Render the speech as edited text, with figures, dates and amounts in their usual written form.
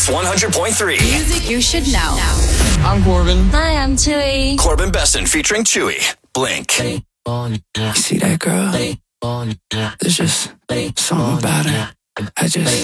Kiss 100.3. Music you should know. I'm Corbin. Hi, I'm Chewy. Corbin Besson featuring Chewy. Blink. You see that girl? There's just something about her. I just